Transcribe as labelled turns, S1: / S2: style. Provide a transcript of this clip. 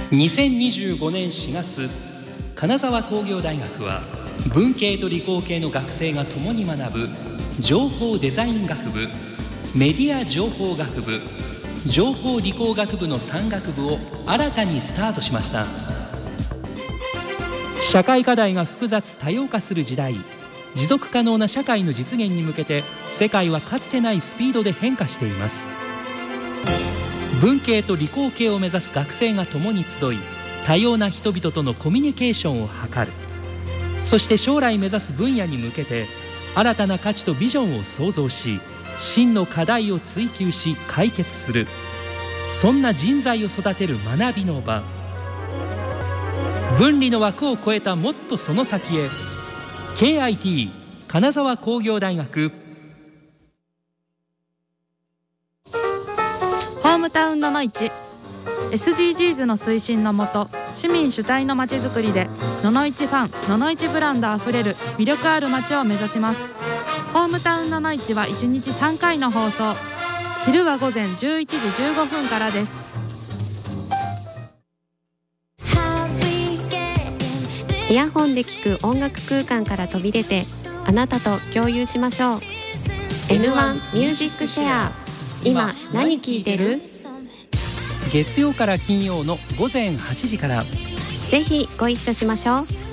S1: 2025年4月、金沢工業大学は文系と理工系の学生が共に学ぶ情報デザイン学部、メディア情報学部、情報理工学部の3学部を新たにスタートしました。社会課題が複雑多様化する時代、持続可能な社会の実現に向けて世界はかつてないスピードで変化しています。文系と理工系を目指す学生が共に集い、多様な人々とのコミュニケーションを図る。そして将来目指す分野に向けて新たな価値とビジョンを創造し、真の課題を追求し解決する、そんな人材を育てる学びの場。分離の枠を超えたもっとその先へ。 KIT 金沢工業大学。
S2: ホームタウンののいち SDGs の推進のもと、市民主体のまちづくりでののいちファン、ののいちブランドあふれる魅力ある街を目指します。ホームタウンののいちは1日3回の放送。昼は午前11時15分からです。
S3: イヤホンで聴く音楽空間から飛び出て、あなたと共有しましょう。 N1 ミュージックシェア。今何聴いてる？
S1: 月曜から金曜の午前8時から。
S3: ぜひご一緒しましょう。